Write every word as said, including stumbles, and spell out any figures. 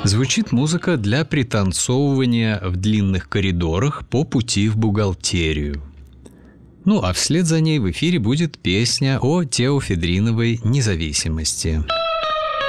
Звучит музыка для пританцовывания в длинных коридорах по пути в бухгалтерию. Ну а вслед за ней в эфире будет песня о теофедриновой независимости.